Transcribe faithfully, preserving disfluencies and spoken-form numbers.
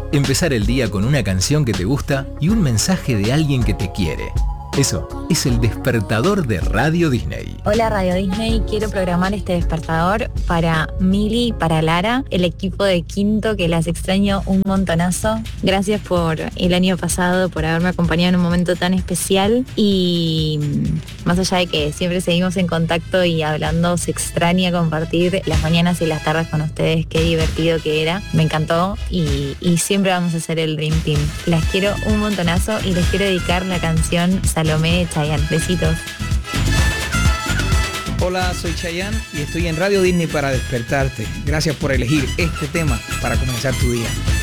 Empezar el día con una canción que te gusta y un mensaje de alguien que te quiere. Eso es el despertador de Radio Disney. Hola Radio Disney, quiero programar este despertador para Mili, para Lara, el equipo de quinto que las extraño un montonazo. Gracias por el año pasado, por haberme acompañado en un momento tan especial y más allá de que siempre seguimos en contacto y hablando, se extraña compartir las mañanas y las tardes con ustedes, qué divertido que era, me encantó y, y siempre vamos a hacer el Dream Team. Las quiero un montonazo y les quiero dedicar la canción Salomé de Chayanne. Besitos. Hola, soy Chayanne y estoy en Radio Disney para despertarte. Gracias por elegir este tema para comenzar tu día.